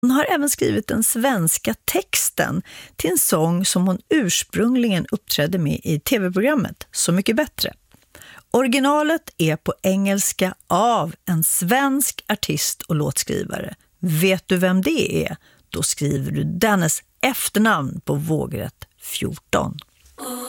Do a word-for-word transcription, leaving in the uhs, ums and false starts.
Hon har även skrivit den svenska texten till en sång som hon ursprungligen uppträdde med i tv-programmet Så mycket bättre. Originalet är på engelska av en svensk artist och låtskrivare. Vet du vem det är? Då skriver du dennes efternamn på vågrätt fjorton.